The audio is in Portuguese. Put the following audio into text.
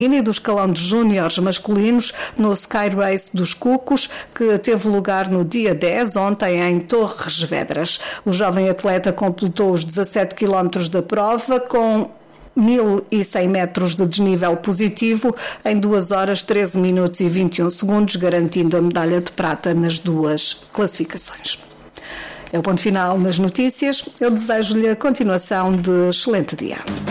e do escalão de júniores masculinos no Sky Race dos Cucos, que teve lugar no dia 10, ontem, em Torres Vedras. O jovem atleta completou os 17 quilómetros da prova com 1.100 metros de desnível positivo em 2 horas, 13 minutos e 21 segundos, garantindo a medalha de prata nas duas classificações. É o ponto final nas notícias. Eu desejo-lhe a continuação de excelente dia.